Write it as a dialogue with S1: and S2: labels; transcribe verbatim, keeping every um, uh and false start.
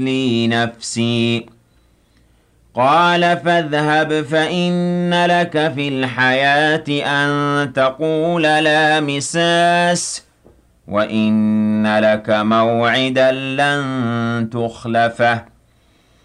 S1: لي نفسي قال فاذهب فإن لك في الحياة أن تقول لا مساس وإن لك موعدا لن تخلفه